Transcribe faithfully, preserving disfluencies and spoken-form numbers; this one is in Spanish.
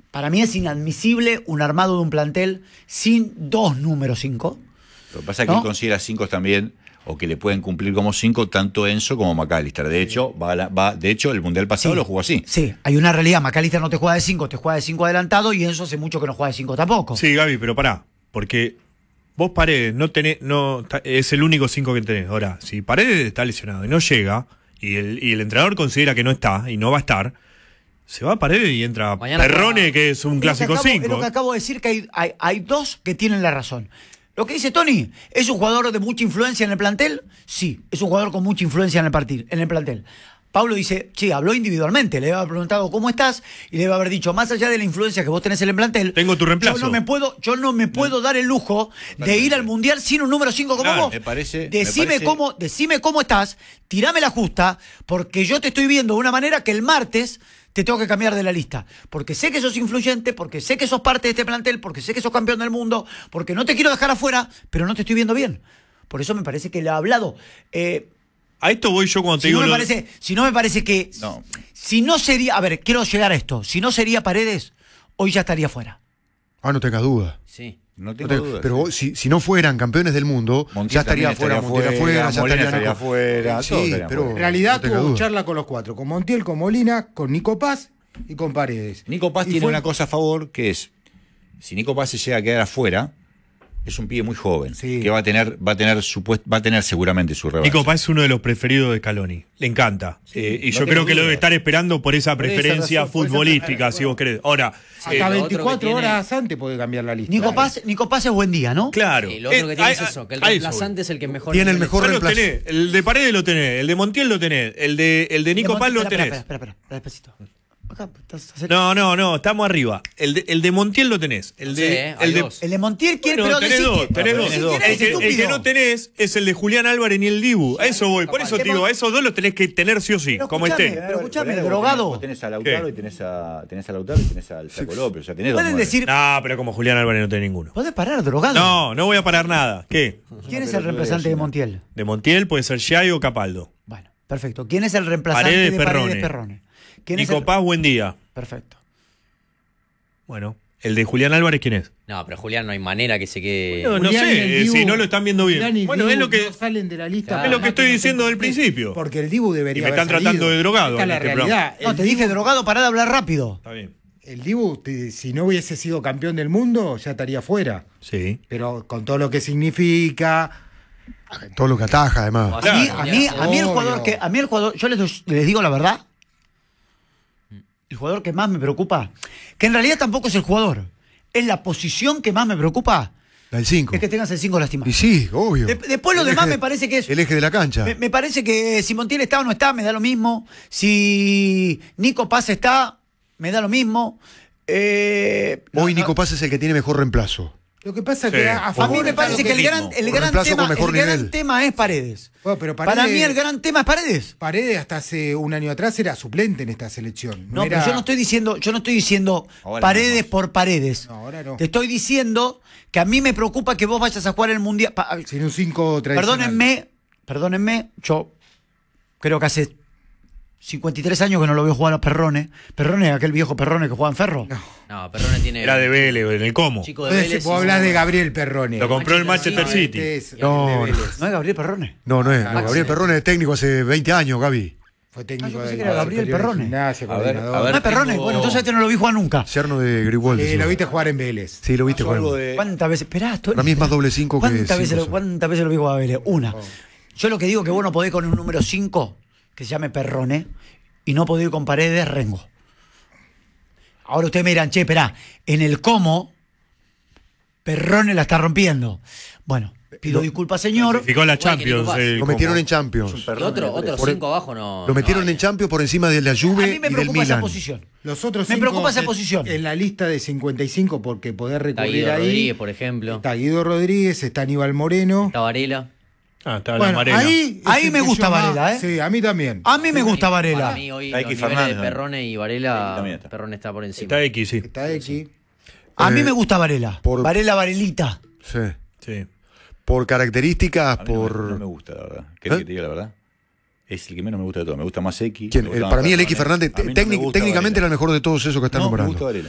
Para mí es inadmisible un armado de un plantel sin dos números cinco. Lo que pasa es ¿no? que él considera cinco también, o que le pueden cumplir como cinco tanto Enzo como McAllister. De hecho, va, a la, va de hecho el Mundial pasado Sí, lo jugó así. Sí, hay una realidad. McAllister no te juega de cinco, te juega de cinco adelantado y Enzo hace mucho que no juega de cinco tampoco. Sí, Gaby, pero pará, porque vos Paredes no tenés, no, es el único cinco que tenés. Ahora, si Paredes está lesionado y no llega, y el, y el entrenador considera que no está y no va a estar, se va a Paredes y entra Mañana Perrone, está... que es un Es clásico lo que acabo- Es lo cinco. que acabo de decir, que hay, hay, hay dos que tienen la razón. Lo que dice Tony, ¿es un jugador de mucha influencia en el plantel? Sí, es un jugador con mucha influencia en el, partir, en el plantel. Pablo dice, sí, habló individualmente, le había preguntado cómo estás y le va a haber dicho, más allá de la influencia que vos tenés en el plantel, Tengo tu reemplazo. Yo no me puedo, yo no me puedo dar el lujo de ir al Mundial sin un número cinco como Claro, vos. me parece- decime, me parece- cómo, decime cómo estás, tirame la justa, porque yo te estoy viendo de una manera que el martes te tengo que cambiar de la lista. Porque sé que sos influyente, porque sé que sos parte de este plantel, porque sé que sos campeón del mundo, porque no te quiero dejar afuera, pero no te estoy viendo bien. Por eso me parece que le ha hablado. Eh, A esto voy yo cuando te si, digo. no me lo- parece, si no me parece que... No. Si no sería... A ver, quiero llegar a esto. Si no sería Paredes, hoy ya estaría fuera. Ah, no tengas duda. Sí. No No tengo te- dudas. pero vos, si, si no fueran campeones del mundo, Montiel ya estaría también afuera, Montiel afuera, ya Molina estaría estaría Nico- afuera, Sí, todos estarían pero afuera. En realidad no tenga tuvo duda. charla con los cuatro, con Montiel, con Molina, con Nico Paz y con Paredes. Nico Paz Y tiene fue- una cosa a favor, que es, si Nico Paz se llega a quedar afuera, es un pibe muy joven, Sí. que va a tener, va a tener supuest- va a tener seguramente su revancha. Nico Paz es uno de los preferidos de Scaloni. Le encanta. Eh, y no yo tengo creo que lo duda. debe estar esperando por esa Por esa preferencia razón, por esa futbolística, razón. si vos querés. Ahora, Hasta eh, lo otro que veinticuatro tiene- horas antes puede cambiar la lista. Nico Claro. Paz, Nico Paz es buen día, ¿no? claro. Y lo otro Eh, que tiene a- es eso, que el a- a eso reemplazante voy. es el que mejor... Tiene el nivel mejor Ya los reemplazo. tenés. El de Paredes lo tenés, el de Montiel lo tenés, el de, el de Nico De Paz lo Montiel- espera, tenés. Espera, espera, espera, despacito. Acá, estás haciendo- No, no, no, estamos arriba. El de, el de Montiel lo tenés. El de, Sí, eh, hay el de, dos. El de Montiel quiere, Bueno, pero tenés decí dos, que- tenés pero dos. decí El quién es, que, el que estúpido. no tenés es el de Julián Álvarez ni el Dibu. A eso voy. Por eso te digo, a esos dos los tenés que tener sí o sí, Pero como escuchame, estén. pero escuchame, Ponele, vos drogado. Vos tenés a Lautaro ¿Qué? y tenés a, tenés a Lautaro y tenés al Flaco López. O sea, tenés dos Pueden nueve. decir, No, pero como Julián Álvarez no tiene ninguno. podés parar, drogado. No, no voy a parar nada. ¿Qué? ¿Quién es el reemplazante de Montiel? De Montiel puede ser Giai o Capaldo. Bueno, perfecto. ¿Quién es el reemplazante Paredes, de Perrone. Paredes Perrone? ¿Quién es Nico el- Paz, buen día. Perfecto. Bueno, el de Julián Álvarez, ¿quién es? No, pero Julián no hay manera que se quede... No, no Julián y sé, el eh, Dibu- si no lo están viendo bien. Julián y Bueno, Dibu es lo que no salen de la lista. Claro. es lo por que más estoy no diciendo sé del por qué. principio. Porque el Dibu debería Y me haber están tratando salido. de drogado Esta es en la este realidad. No, El te dije Dibu- drogado, pará de hablar rápido. Está bien. El Dibu, te- si no hubiese sido campeón del mundo, ya estaría fuera. Sí. Pero con todo lo que significa... Todo lo que ataja, además. A mí, Claro. a mí, a mí el Obvio. jugador que, a mí el jugador, yo les, doy- les digo la verdad, el jugador que más me preocupa, que en realidad tampoco es el jugador, es la posición que más me preocupa, La del cinco. es que tengas el cinco lastimado. Y sí, obvio. De- después lo El demás eje- me parece que es... El eje de la cancha. Me, me parece que si Montiel está o no está, me da lo mismo. Si Nico Paz está, me da lo mismo. Eh, Hoy no, Nico no. Paz es el que tiene mejor reemplazo. Lo que pasa es Sí. que a, a A favor mí me está parece lo que el gran, mismo. el Con gran reemplazo tema, con mejor el gran nivel. tema es Paredes. Bueno, pero Paredes- Para mí el gran tema es Paredes. Paredes hasta hace un año atrás era suplente en esta selección. No, era- pero yo no estoy diciendo, yo no estoy diciendo Ahora Paredes no más. por Paredes. No, ahora no. Te estoy diciendo que a mí me preocupa que vos vayas a jugar el mundial. Pa- Sin un cinco tradicional. Perdónenme, perdónenme, yo creo que hace cincuenta y tres años que no lo veo jugar a Perrone. Perrone, aquel viejo Perrone que jugaba en Ferro. No, Perrone tiene... Era de Vélez, en el Como. Chico de Entonces, Vélez. vos y- hablás de Gabriel Perrone. Lo compró el Manchester Manchester City. Este es No, el de no. Vélez. ¿No es Gabriel Perrone? No, no es. no, Ah, Gabriel sí. Perrone es técnico hace veinte años, Gaby. Fue técnico Ah, yo pensé de que era Gabriel superior de Perrone. gimnasia, A ver, coordinador. a ver. No es Perrone. tengo- Bueno, entonces este no lo vi jugar nunca. Yerno de Grigol. Eh, lo viste jugar en Vélez. Sí, lo viste Pasó algo jugar. de- ¿Cuántas veces? Esperá, esto- Para mí es más doble cinco que ¿Cuántas cinco, veces, lo, sí. ¿Cuántas veces lo vi jugar a Vélez? Una. Yo lo que digo que vos no podés con un número cinco que se llame Perrone y no podés ir con Paredes Rengo. Ahora ustedes me dirán, che, esperá, en el cómo Perrone la está rompiendo. Bueno, pido Lo- disculpas, señor. Clasificó la Igual que Champions. Nico Paz. el Lo Como. metieron en Champions. Y otro, otro Por- cinco abajo no... Lo metieron no en Champions por encima de la A Juve mí me y del preocupa esa Milan. posición. Los otros Me cinco preocupa esa que- posición. En la lista de cincuenta y cinco, porque poder Está recurrir Guido ahí. Rodríguez, por ejemplo. Está Guido Rodríguez, está Aníbal Moreno. Está Varela. Ah, está la Bueno, Marena. ahí, es Ahí el me que gusta yo más- Varela, ¿eh? Sí, a mí también. A mí me gusta Para Varela. mí hoy Está los X niveles Fernández de también. Perrone y Sí, Varela, también está. Perrone está por encima. Está X, sí. Está X. A mí Eh, me gusta Varela. por- Varela, Varelita. Sí. Sí. Por características, A mí no me- por. No me gusta, la verdad. ¿Querés ¿Eh? que te diga la verdad? Es el que menos me gusta de todo. Me gusta más X. ¿Quién? me El- gusta más para mí el Perrone. X Fernández A mí no me técnic- gusta técnicamente Varela. era el mejor de todos esos que están No, me nombrando. gusta Varela.